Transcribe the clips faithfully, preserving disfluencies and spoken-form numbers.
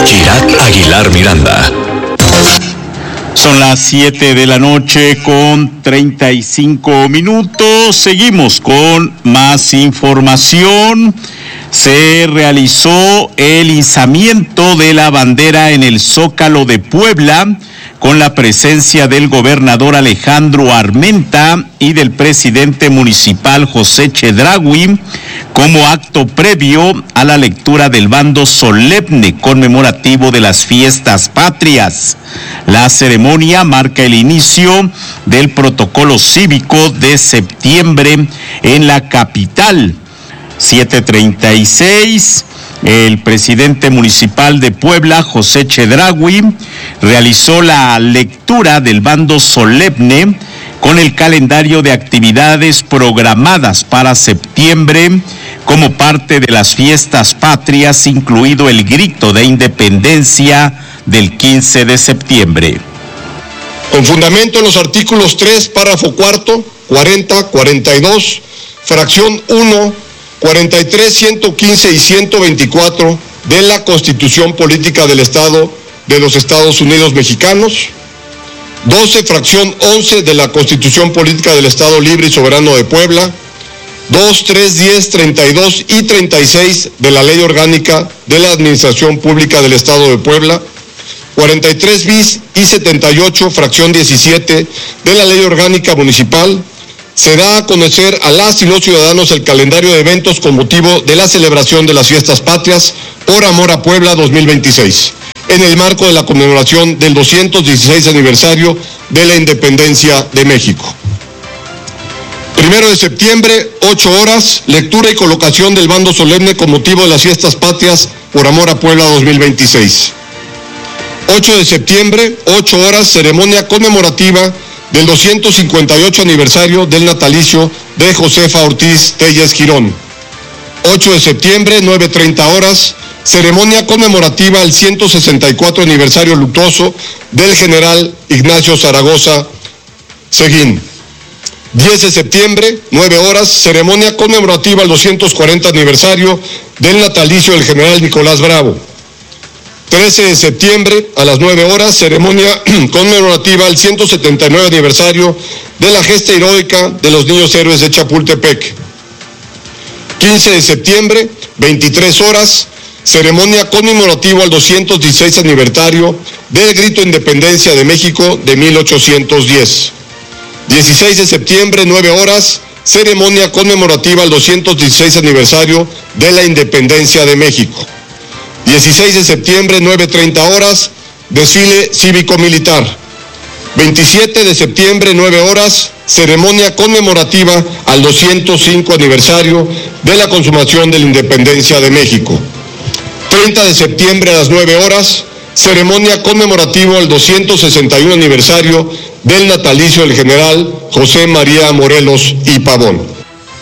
Irak Aguilar Miranda. Son las siete de la noche con treinta y cinco minutos. Seguimos con más información. Se realizó el izamiento de la bandera en el Zócalo de Puebla con la presencia del gobernador Alejandro Armenta y del presidente municipal José Chedraui, como acto previo a la lectura del bando solemne conmemorativo de las fiestas patrias. La ceremonia marca el inicio del protocolo cívico de septiembre en la capital. siete treinta y seis, el presidente municipal de Puebla, José Chedraui, realizó la lectura del bando solemne con el calendario de actividades programadas para septiembre como parte de las fiestas patrias, incluido el grito de independencia del quince de septiembre. Con fundamento en los artículos tres, párrafo cuarto, cuarenta, cuarenta y dos, fracción uno, cuarenta y tres, ciento quince y ciento veinticuatro de la Constitución Política del Estado de los Estados Unidos Mexicanos, doce, fracción once de la Constitución Política del Estado Libre y Soberano de Puebla, dos, tres, diez, treinta y dos y treinta y seis de la Ley Orgánica de la Administración Pública del Estado de Puebla, cuarenta y tres bis y setenta y ocho, fracción diecisiete de la Ley Orgánica Municipal. Se da a conocer a las y los ciudadanos el calendario de eventos con motivo de la celebración de las fiestas patrias por amor a Puebla dos mil veintiséis, en el marco de la conmemoración del doscientos dieciséis aniversario de la Independencia de México. Primero de septiembre, ocho horas, lectura y colocación del bando solemne con motivo de las fiestas patrias por amor a Puebla dos mil veintiséis. ocho de septiembre, ocho horas, ceremonia conmemorativa del doscientos cincuenta y ocho aniversario del natalicio de Josefa Ortiz Telles Girón. ocho de septiembre, nueve treinta horas, ceremonia conmemorativa al ciento sesenta y cuatro aniversario luctuoso del general Ignacio Zaragoza Seguín. diez de septiembre, nueve horas, ceremonia conmemorativa al doscientos cuarenta aniversario del natalicio del general Nicolás Bravo. trece de septiembre, a las nueve horas, ceremonia conmemorativa al ciento setenta y nueve aniversario de la gesta heroica de los niños héroes de Chapultepec. quince de septiembre, veintitrés horas, ceremonia conmemorativa al doscientos dieciséis aniversario del grito de independencia de México de mil ochocientos diez. dieciséis de septiembre, nueve horas, ceremonia conmemorativa al doscientos dieciséis aniversario de la Independencia de México. dieciséis de septiembre, nueve treinta horas, desfile cívico-militar. veintisiete de septiembre, nueve horas, ceremonia conmemorativa al doscientos cinco aniversario de la consumación de la Independencia de México. treinta de septiembre a las nueve horas, ceremonia conmemorativa al doscientos sesenta y uno aniversario del natalicio del general José María Morelos y Pavón.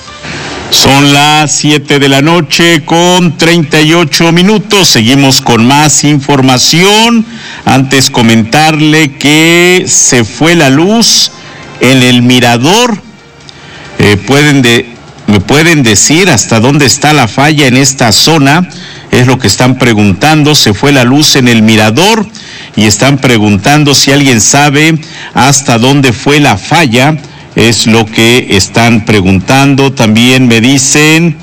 Son las siete de la noche con treinta y ocho minutos. Seguimos con más información. Antes comentarle que se fue la luz en el mirador. Eh, pueden de, ¿Me pueden decir hasta dónde está la falla en esta zona? Es lo que están preguntando. Se fue la luz en el mirador y están preguntando si alguien sabe hasta dónde fue la falla. Es lo que están preguntando. También me dicen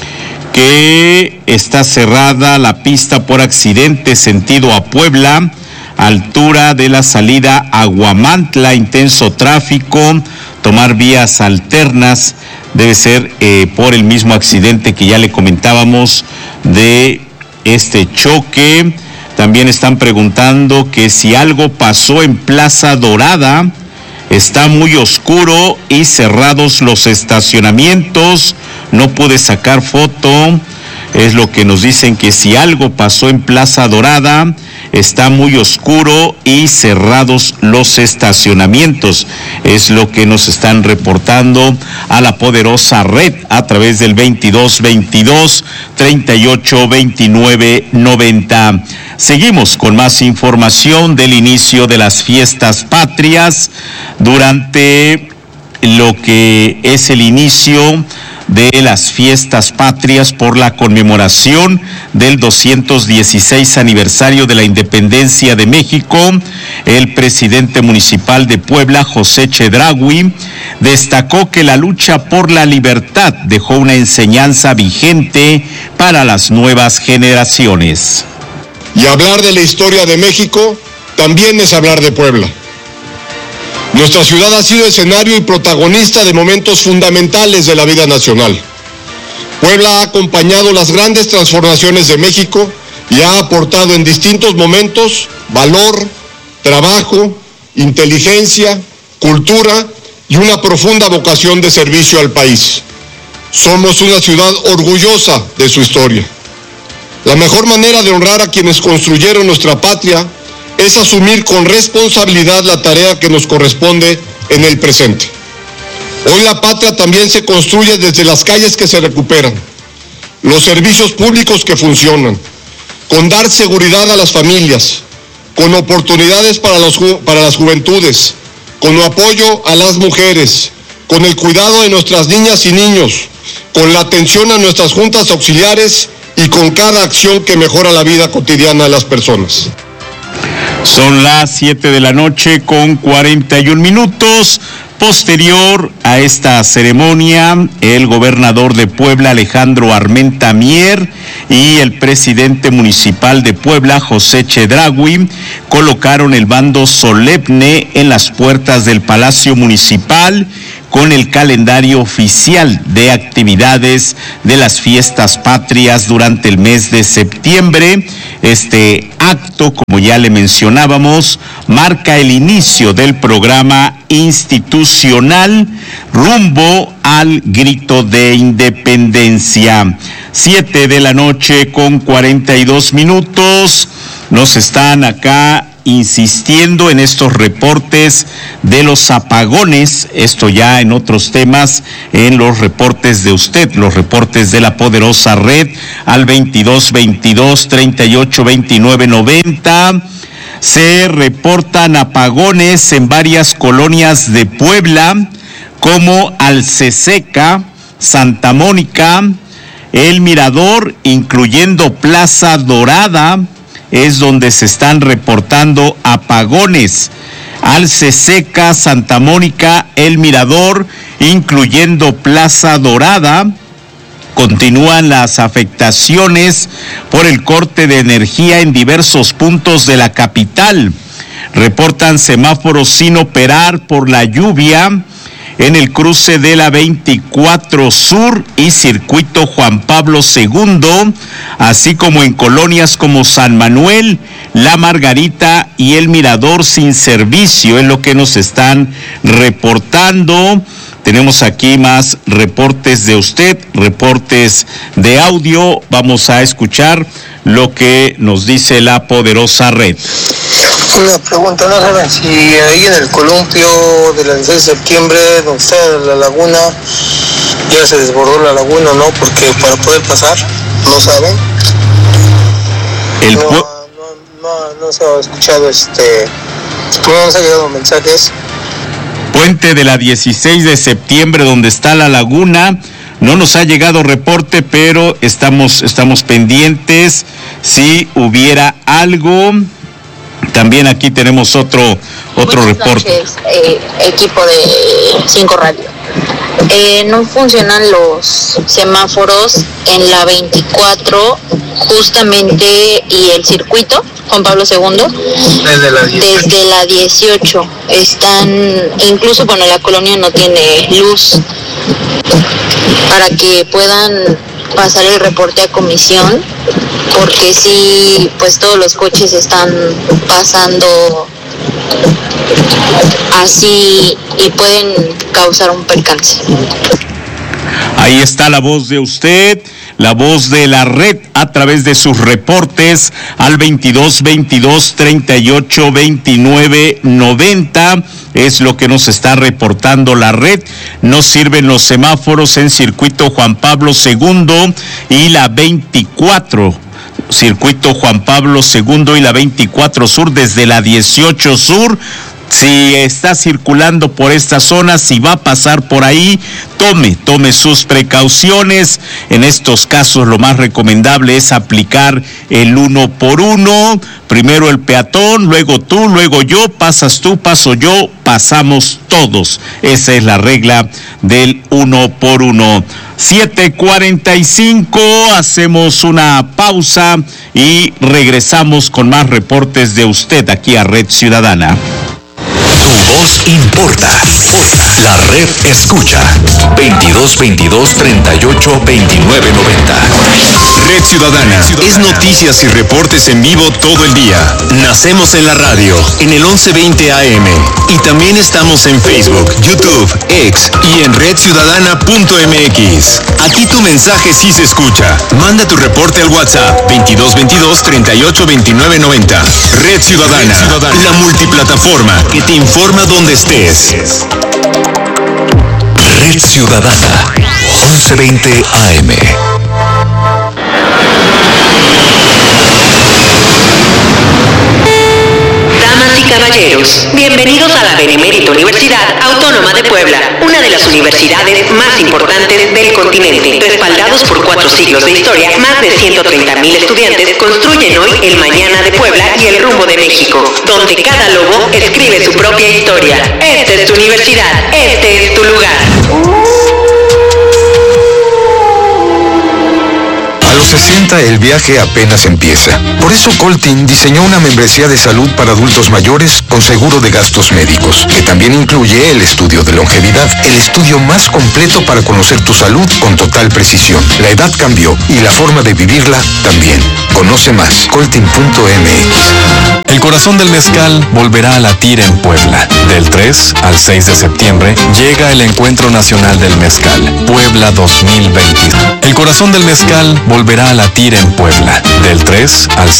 que está cerrada la pista por accidente sentido a Puebla, altura de la salida a Huamantla, intenso tráfico, tomar vías alternas, debe ser eh, por el mismo accidente que ya le comentábamos de este choque. También están preguntando que si algo pasó en Plaza Dorada. Está muy oscuro y cerrados los estacionamientos. No pude sacar foto. Es lo que nos dicen, que si algo pasó en Plaza Dorada, está muy oscuro y cerrados los estacionamientos. Es lo que nos están reportando a la poderosa red a través del veintidós veintidós, treinta y ocho, veintinueve, noventa. Seguimos con más información del inicio de las fiestas patrias. Durante lo que es el inicio de las fiestas patrias por la conmemoración del doscientos dieciséis aniversario de la independencia de México, el presidente municipal de Puebla, José Chedraui, destacó que la lucha por la libertad dejó una enseñanza vigente para las nuevas generaciones. Y hablar de la historia de México también es hablar de Puebla. Nuestra ciudad ha sido escenario y protagonista de momentos fundamentales de la vida nacional. Puebla ha acompañado las grandes transformaciones de México y ha aportado en distintos momentos valor, trabajo, inteligencia, cultura y una profunda vocación de servicio al país. Somos una ciudad orgullosa de su historia. La mejor manera de honrar a quienes construyeron nuestra patria es asumir con responsabilidad la tarea que nos corresponde en el presente. Hoy la patria también se construye desde las calles que se recuperan, los servicios públicos que funcionan, con dar seguridad a las familias, con oportunidades para, los, para las juventudes, con apoyo a las mujeres, con el cuidado de nuestras niñas y niños, con la atención a nuestras juntas auxiliares y con cada acción que mejora la vida cotidiana de las personas. Son las siete de la noche con cuarenta y un minutos. Posterior a esta ceremonia, el gobernador de Puebla, Alejandro Armenta Mier, y el presidente municipal de Puebla, José Chedraui, colocaron el bando solemne en las puertas del Palacio Municipal con el calendario oficial de actividades de las fiestas patrias durante el mes de septiembre. Este acto, como ya le mencionábamos, marca el inicio del programa institucional rumbo al grito de independencia. Siete de la noche con cuarenta y dos minutos. Nos están acá insistiendo en estos reportes de los apagones, esto ya en otros temas, en los reportes de usted, los reportes de la poderosa red al veintidós veintidós treinta y ocho veintinueve noventa. Se reportan apagones en varias colonias de Puebla, como Alceseca, Santa Mónica, El Mirador, incluyendo Plaza Dorada, es donde se están reportando apagones. Alceseca, Santa Mónica, El Mirador, incluyendo Plaza Dorada. Continúan las afectaciones por el corte de energía en diversos puntos de la capital. Reportan semáforos sin operar por la lluvia en el cruce de la veinticuatro Sur y Circuito Juan Pablo segundo, así como en colonias como San Manuel, La Margarita y El Mirador sin servicio, es lo que nos están reportando. Tenemos aquí más reportes de usted, reportes de audio. Vamos a escuchar lo que nos dice la poderosa red. Una pregunta, ¿no saben si ahí en el columpio de la dieciséis de septiembre, donde está la laguna, ya se desbordó la laguna, no? Porque para poder pasar, ¿no saben? El no, pu- no, no, no se ha escuchado, este, no nos ha llegado mensajes. Puente de la dieciséis de septiembre, donde está la laguna, no nos ha llegado reporte, pero estamos, estamos pendientes si hubiera algo. También aquí tenemos otro otro Buenas reporte. Noches, eh, equipo de cinco Radio. Eh, no funcionan los semáforos en la veinticuatro justamente y el circuito Juan Pablo segundo Desde la dieciocho. desde la dieciocho están, incluso bueno, la colonia no tiene luz para que puedan pasar el reporte a comisión, porque sí, pues todos los coches están pasando así y pueden causar un percance. Ahí está la voz de usted, la voz de la red a través de sus reportes al veintidós veintidós treinta y ocho veintinueve noventa. Es lo que nos está reportando la red. No sirven los semáforos en circuito Juan Pablo segundo y la veinticuatro. Circuito Juan Pablo segundo y la veinticuatro Sur, desde la dieciocho Sur. Si está circulando por esta zona, si va a pasar por ahí, tome, tome sus precauciones. En estos casos lo más recomendable es aplicar el uno por uno. Primero el peatón, luego tú, luego yo, pasas tú, paso yo, pasamos todos. Esa es la regla del uno por uno. siete cuarenta y cinco, hacemos una pausa y regresamos con más reportes de usted aquí a Red Ciudadana. Tu voz importa. La red escucha. veintidós veintidós treinta y ocho veintinueve noventa. Red Ciudadana es noticias y reportes en vivo todo el día. Nacemos en la radio, en el once veinte A M. Y también estamos en Facebook, YouTube, X y en red ciudadana punto m x. Aquí tu mensaje sí se escucha. Manda tu reporte al WhatsApp veintidós veintidós treinta y ocho veintinueve noventa. Red Ciudadana, la multiplataforma que te informa donde estés. Red Ciudadana, once veinte A M. Damas y caballeros, bienvenidos a la Benemérita Universidad Autónoma de Puebla, una de las universidades más importantes del continente. Respaldados por cuatro siglos de historia, más de ciento treinta mil estudiantes construyen hoy el mañana de Puebla y el rumbo de México, donde cada lobo escribe su propia historia. Esta es tu universidad, este es tu lugar. A los sesenta el viaje apenas empieza. Por eso Coltin diseñó una membresía de salud para adultos mayores con seguro de gastos médicos, que también incluye el estudio de longevidad, el estudio más completo para conocer tu salud con total precisión. La edad cambió y la forma de vivirla también. Conoce más, coltin punto m x. El corazón del mezcal volverá a latir en Puebla. Del tres al seis de septiembre llega el Encuentro Nacional del Mezcal, Puebla dos mil veinte. El corazón del mezcal volverá a latir en Puebla. Del tres al